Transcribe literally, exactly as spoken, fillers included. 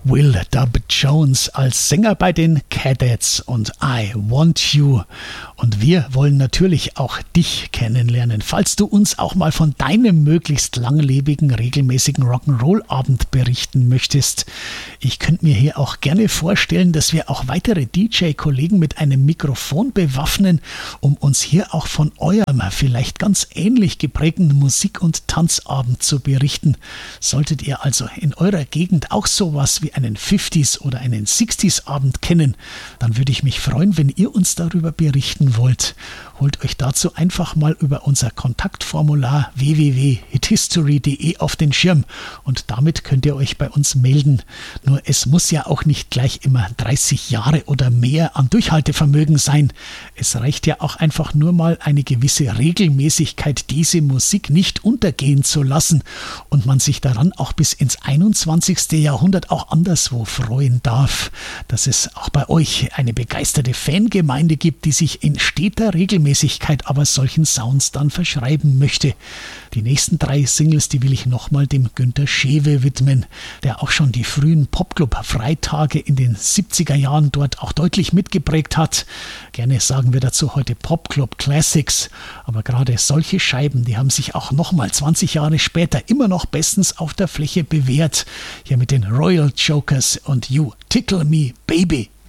Will Dub Jones als Sänger bei den Cadets und I Want You. Und wir wollen natürlich auch dich kennenlernen. Falls du uns auch mal von deinem möglichst langlebigen, regelmäßigen Rock'n'Roll-Abend berichten möchtest. Ich könnte mir hier auch gerne vorstellen, dass wir auch weitere D J-Kollegen mit einem Mikrofon bewaffnen, um uns hier auch von eurem vielleicht ganz ähnlich geprägten Musik- und Tanzabend zu berichten. Solltet ihr also in eurer Gegend auch sowas wie einen fünfziger oder einen sechziger Abend kennen, dann würde ich mich freuen, wenn ihr uns darüber berichten wollt. Holt euch dazu einfach mal über unser Kontaktformular w w w punkt hithistory punkt d e auf den Schirm und damit könnt ihr euch bei uns melden. Nur es muss ja auch nicht gleich immer dreißig Jahre oder mehr an Durchhaltevermögen sein. Es reicht ja auch einfach nur mal eine gewisse Regelmäßigkeit, diese Musik nicht untergehen zu lassen und man sich daran auch bis ins einundzwanzigste Jahrhundert auch anderswo freuen darf, dass es auch bei euch eine begeisterte Fangemeinde gibt, die sich in steter Regelmäßigkeit aber solchen Sounds dann verschreiben möchte. Die nächsten drei Singles, die will ich nochmal dem Günter Schewe widmen, der auch schon die frühen Popclub-Freitage in den siebziger Jahren dort auch deutlich mitgeprägt hat. Gerne sagen wir dazu heute Popclub Classics, aber gerade solche Scheiben, die haben sich auch nochmal zwanzig Jahre später immer noch bestens auf der Fläche bewährt. Hier mit den Royal Jokers und You Tickle Me Baby.